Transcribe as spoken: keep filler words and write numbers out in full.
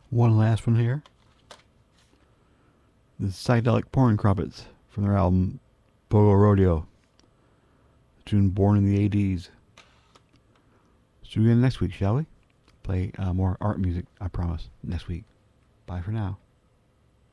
One last one here. The Psychedelic Porn Crumpets from their album Pogo Rodeo. A tune born in the eighties. See you again next week, shall we? Play uh, more art music, I promise, next week. Bye for now.